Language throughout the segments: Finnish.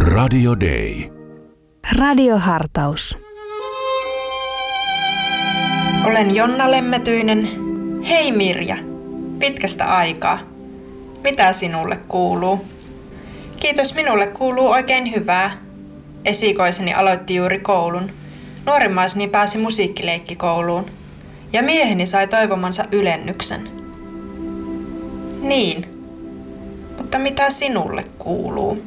Radio Day. Radiohartaus. Olen Jonna Lemmetyinen. Hei Mirja, pitkästä aikaa. Mitä sinulle kuuluu? Kiitos, minulle kuuluu oikein hyvää. Esikoiseni aloitti juuri koulun. Nuorimmaiseni pääsi musiikkileikkikouluun. Ja mieheni sai toivomansa ylennyksen. Niin, mutta mitä sinulle kuuluu?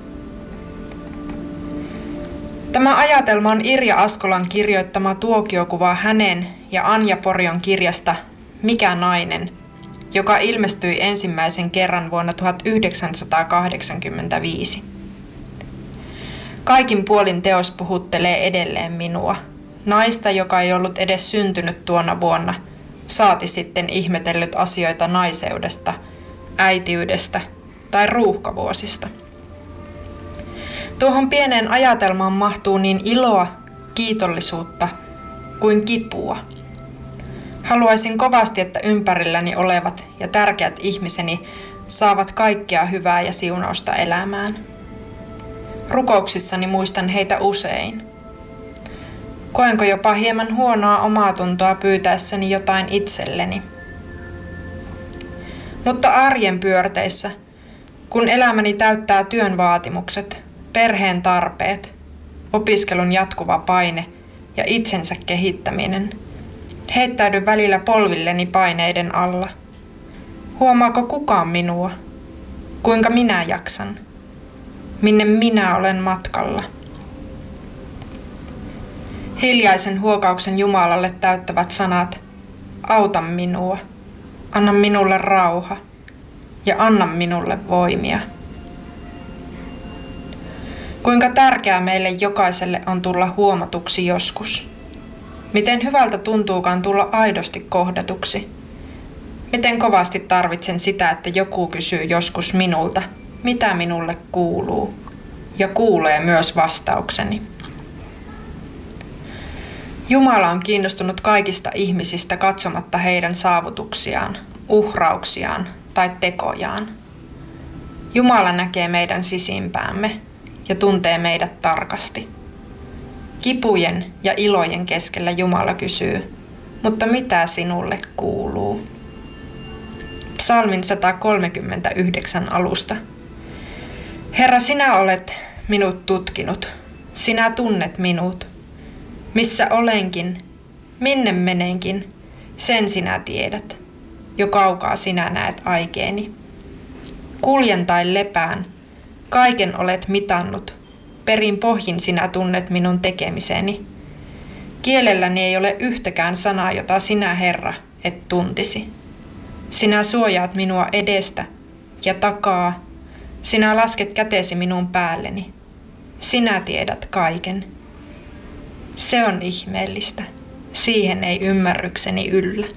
Tämä ajatelma on Irja Askolan kirjoittama tuokiokuva hänen ja Anja Porion kirjasta Mikä nainen, joka ilmestyi ensimmäisen kerran vuonna 1985. Kaikin puolin teos puhuttelee edelleen minua, naista, joka ei ollut edes syntynyt tuona vuonna, saati sitten ihmetellyt asioita naiseudesta, äitiydestä tai ruuhkavuosista. Tuohon pieneen ajatelmaan mahtuu niin iloa, kiitollisuutta kuin kipua. Haluaisin kovasti, että ympärilläni olevat ja tärkeät ihmiseni saavat kaikkea hyvää ja siunausta elämään. Rukouksissani muistan heitä usein. Koenko jopa hieman huonoa omaatuntoa pyytäessäni jotain itselleni. Mutta arjen pyörteissä, kun elämäni täyttää työn vaatimukset, perheen tarpeet, opiskelun jatkuva paine ja itsensä kehittäminen, heittäydyn välillä polvilleni paineiden alla. Huomaako kukaan minua? Kuinka minä jaksan? Minne minä olen matkalla? Hiljaisen huokauksen Jumalalle täyttävät sanat, auta minua, anna minulle rauha ja anna minulle voimia. Kuinka tärkeää meille jokaiselle on tulla huomatuksi joskus. Miten hyvältä tuntuukaan tulla aidosti kohdatuksi. Miten kovasti tarvitsen sitä, että joku kysyy joskus minulta, mitä minulle kuuluu, ja kuulee myös vastaukseni. Jumala on kiinnostunut kaikista ihmisistä katsomatta heidän saavutuksiaan, uhrauksiaan tai tekojaan. Jumala näkee meidän sisimpäämme ja tuntee meidät tarkasti. Kipujen ja ilojen keskellä Jumala kysyy, mutta mitä sinulle kuuluu? Psalmin 139 alusta. Herra, sinä olet minut tutkinut, sinä tunnet minut. Missä olenkin, minne menenkin, sen sinä tiedät. Jo kaukaa sinä näet aikeeni. Kuljen tai lepään, kaiken olet mitannut. Perin pohjin sinä tunnet minun tekemiseni. Kielelläni ei ole yhtäkään sanaa, jota sinä, Herra, et tuntisi. Sinä suojaat minua edestä ja takaa. Sinä lasket kätesi minun päälleni. Sinä tiedät kaiken. Se on ihmeellistä. Siihen ei ymmärrykseni yllä.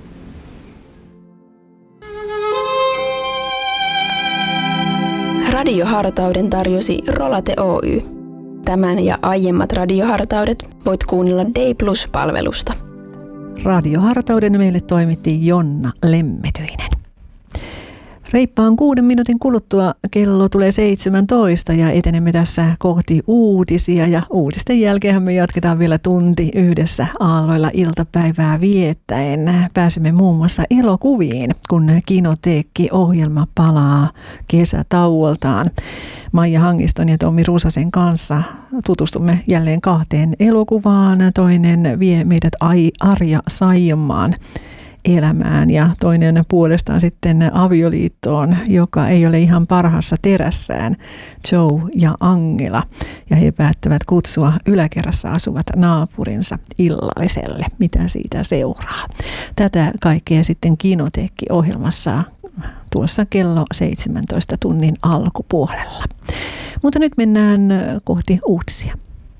Radiohartauden tarjosi Rolate Oy. Tämän ja aiemmat radiohartaudet voit kuunnella Day Plus-palvelusta. Radiohartauden meille toimitti Jonna Lemmetyinen. Reippaan 6 minuutin kuluttua kello tulee 17 ja etenemme tässä kohti uutisia. Ja uutisten jälkeen me jatketaan vielä tunti yhdessä aalloilla iltapäivää viettäen. Pääsemme muun muassa elokuviin, kun Kinoteekki-ohjelma palaa kesätauoltaan. Maija Hangiston ja Tommi Ruusasen kanssa tutustumme jälleen 2 elokuvaan. Toinen vie meidät Arja Saijonmaan elämään ja toinen puolestaan sitten avioliittoon, joka ei ole ihan parhaassa terässään, Joe ja Angela. Ja he päättävät kutsua yläkerrassa asuvat naapurinsa illalliselle. Mitä siitä seuraa? Tätä kaikkea sitten Kinoteekki-ohjelmassa tuossa kello 17 tunnin alkupuolella. Mutta nyt mennään kohti uutisia.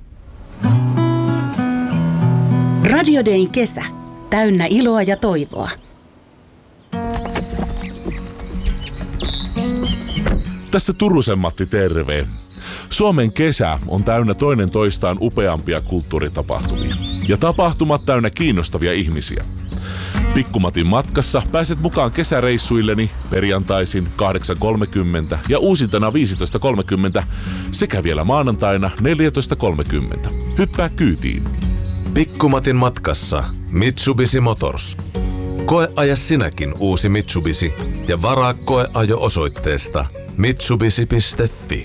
Radio Dayn kesä. Täynnä iloa ja toivoa. Tässä Turusen Matti, terve. Suomen kesä on täynnä toinen toistaan upeampia kulttuuritapahtumia. Ja tapahtumat täynnä kiinnostavia ihmisiä. Pikkumatin matkassa pääset mukaan kesäreissuilleni perjantaisin 8.30 ja uusintana 15.30 sekä vielä maanantaina 14.30. Hyppää kyytiin. Pikkumatin matkassa Mitsubishi Motors. Koeaja sinäkin uusi Mitsubishi ja varaa koeajo osoitteesta mitsubishi.fi.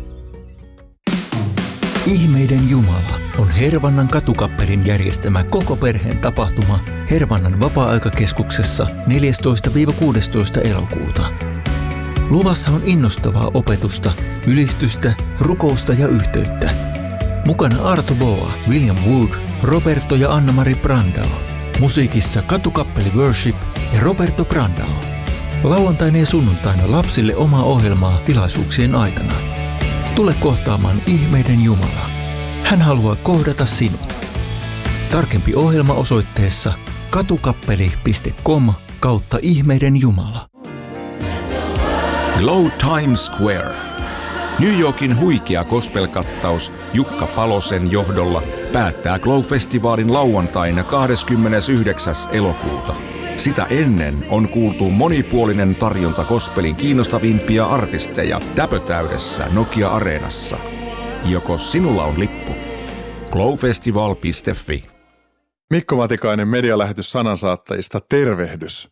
Ihmeiden Jumala on Hervannan katukappelin järjestämä koko perheen tapahtuma Hervannan vapaa-aikakeskuksessa 14-16 elokuuta. Luvassa on innostavaa opetusta, ylistystä, rukousta ja yhteyttä. Mukana Arto Boa, William Wood, Roberto ja Anna-Mari Brandao. Musiikissa katukappeli Worship ja Roberto Brandao. Lauantaina ja sunnuntaina lapsille omaa ohjelmaa tilaisuuksien aikana. Tule kohtaamaan ihmeiden Jumala. Hän haluaa kohdata sinut. Tarkempi ohjelma osoitteessa katukappeli.com/ihmeiden Jumala. Glow Times Square. New Yorkin huikea gospel-kattaus Jukka Palosen johdolla päättää Glow-festivaalin lauantaina 29. elokuuta. Sitä ennen on kuultu monipuolinen tarjonta gospelin kiinnostavimpia artisteja täpötäydessä Nokia-areenassa. Joko sinulla on lippu? glowfestival.fi. Mikko Matikainen medialähetys sanansaattajista, tervehdys.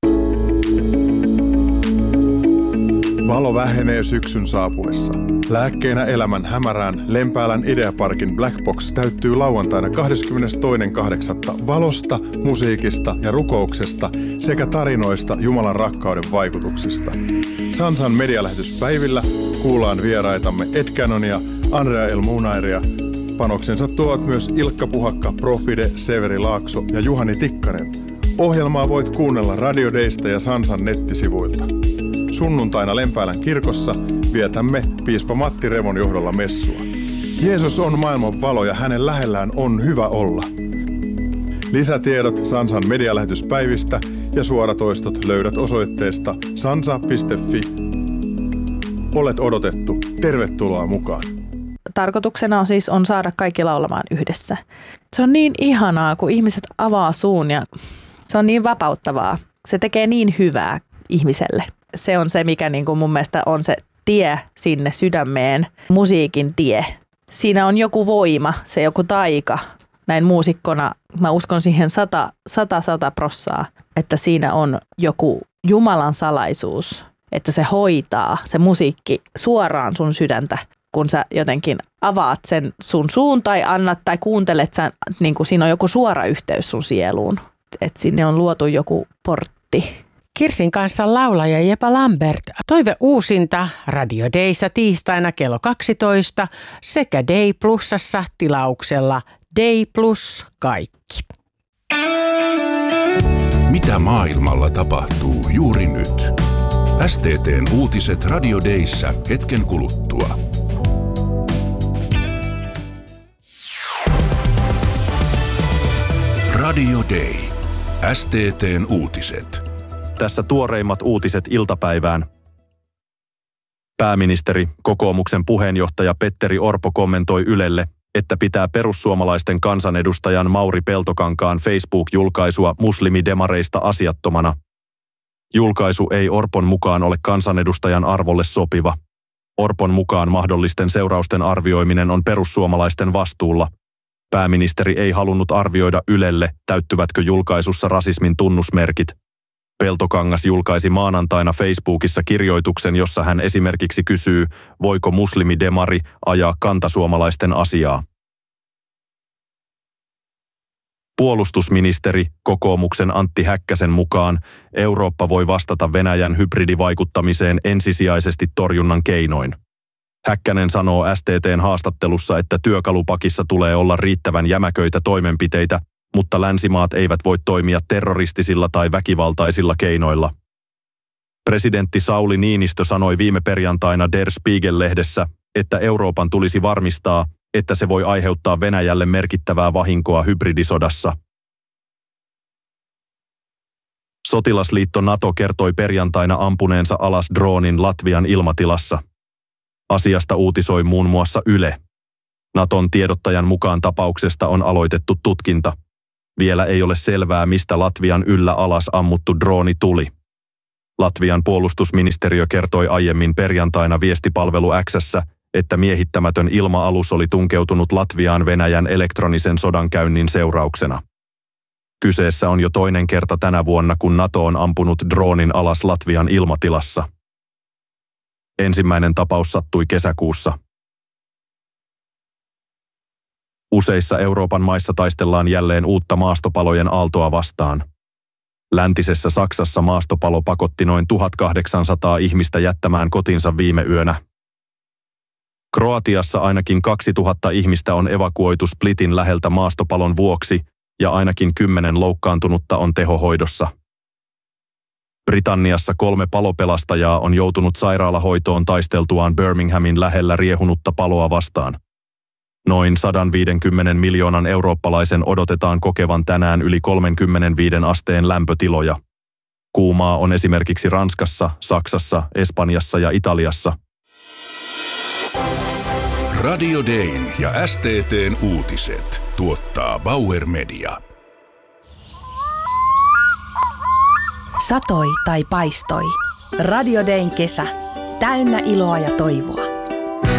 Valo vähenee syksyn saapuessa. Lääkkeenä elämän hämärään Lempäälän Ideaparkin Black Box täyttyy lauantaina 22.8. valosta, musiikista ja rukouksesta sekä tarinoista Jumalan rakkauden vaikutuksista. Sansan medialähetyspäivillä kuullaan vieraitamme Ed Canonia, Andrea El Munairia. Panoksensa tuovat myös Ilkka Puhakka, Profide, Severi Laakso ja Juhani Tikkanen. Ohjelmaa voit kuunnella Radio Daysta ja Sansan nettisivuilta. Sunnuntaina Lempäälän kirkossa vietämme piispa Matti Revon johdolla messua. Jeesus on maailman valo ja hänen lähellään on hyvä olla. Lisätiedot Sansan medialähetyspäivistä ja suoratoistot löydät osoitteesta sansa.fi. Olet odotettu. Tervetuloa mukaan. Tarkoituksena on saada kaikki laulamaan yhdessä. Se on niin ihanaa, kun ihmiset avaa suun ja se on niin vapauttavaa. Se tekee niin hyvää ihmiselle. Se on se, mikä niin kuin mun mielestä on se tie sinne sydämeen, musiikin tie. Siinä on joku voima, se joku taika. Näin muusikkona mä uskon siihen 100%, että siinä on joku Jumalan salaisuus, että se hoitaa se musiikki suoraan sun sydäntä, kun sä jotenkin avaat sen sun suun tai annat tai kuuntelet, sä, niin kuin siinä on joku suora yhteys sun sieluun, että sinne on luotu joku portti. Kirsin kanssa laulaja Jepa Lambert. Toive uusinta Radio Dayssa tiistaina kello 12 sekä Day Plusassa tilauksella Day Plus kaikki. Mitä maailmalla tapahtuu juuri nyt? STT:n uutiset Radio Dayssa hetken kuluttua. Radio Day. STT:n uutiset. Tässä tuoreimmat uutiset iltapäivään. Pääministeri, kokoomuksen puheenjohtaja Petteri Orpo kommentoi Ylelle, että pitää perussuomalaisten kansanedustajan Mauri Peltokankaan Facebook-julkaisua muslimidemareista asiattomana. Julkaisu ei Orpon mukaan ole kansanedustajan arvolle sopiva. Orpon mukaan mahdollisten seurausten arvioiminen on perussuomalaisten vastuulla. Pääministeri ei halunnut arvioida Ylelle, täyttyvätkö julkaisussa rasismin tunnusmerkit. Peltokangas julkaisi maanantaina Facebookissa kirjoituksen, jossa hän esimerkiksi kysyy, voiko muslimidemari ajaa kantasuomalaisten asiaa. Puolustusministeri, kokoomuksen Antti Häkkäsen mukaan Eurooppa voi vastata Venäjän hybridivaikuttamiseen ensisijaisesti torjunnan keinoin. Häkkänen sanoo STT:n haastattelussa, että työkalupakissa tulee olla riittävän jämäköitä toimenpiteitä, mutta länsimaat eivät voi toimia terroristisilla tai väkivaltaisilla keinoilla. Presidentti Sauli Niinistö sanoi viime perjantaina Der Spiegel-lehdessä, että Euroopan tulisi varmistaa, että se voi aiheuttaa Venäjälle merkittävää vahinkoa hybridisodassa. Sotilasliitto NATO kertoi perjantaina ampuneensa alas droonin Latvian ilmatilassa. Asiasta uutisoi muun muassa Yle. Naton tiedottajan mukaan tapauksesta on aloitettu tutkinta. Vielä ei ole selvää, mistä Latvian yllä alas ammuttu drooni tuli. Latvian puolustusministeriö kertoi aiemmin perjantaina viestipalvelu X:ssä, että miehittämätön ilma-alus oli tunkeutunut Latviaan Venäjän elektronisen sodankäynnin seurauksena. Kyseessä on jo toinen kerta tänä vuonna, kun NATO on ampunut droonin alas Latvian ilmatilassa. Ensimmäinen tapaus sattui kesäkuussa. Useissa Euroopan maissa taistellaan jälleen uutta maastopalojen aaltoa vastaan. Läntisessä Saksassa maastopalo pakotti noin 1800 ihmistä jättämään kotinsa viime yönä. Kroatiassa ainakin 2000 ihmistä on evakuoitu Splitin läheltä maastopalon vuoksi ja ainakin 10 loukkaantunutta on tehohoidossa. Britanniassa 3 palopelastajaa on joutunut sairaalahoitoon taisteltuaan Birminghamin lähellä riehunutta paloa vastaan. Noin 150 miljoonan eurooppalaisen odotetaan kokevan tänään yli 35 asteen lämpötiloja. Kuumaa on esimerkiksi Ranskassa, Saksassa, Espanjassa ja Italiassa. Radio Dayn ja STT:n uutiset tuottaa Bauer Media. Satoi tai paistoi. Radio Dayn kesä. Täynnä iloa ja toivoa.